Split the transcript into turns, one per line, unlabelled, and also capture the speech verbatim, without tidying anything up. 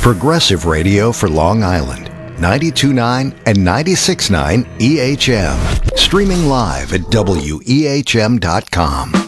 Progressive Radio for Long Island, ninety-two point nine and ninety-six point nine E H M. Streaming live at W E H M dot com.